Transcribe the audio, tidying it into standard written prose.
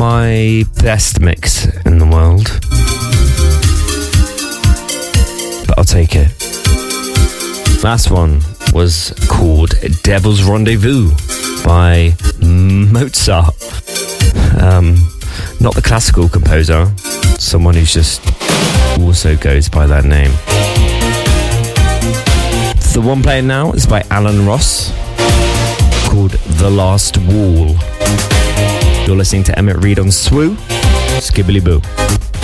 my best mix in the world, but I'll take it. Last one was called Devil's Rendezvous by Mozart. Not the classical composer, someone who's just also goes by that name. The one playing now is by Alan Ross, called The Last Wall. You're listening to Emmett Reed on Swoo. Skibbly boo.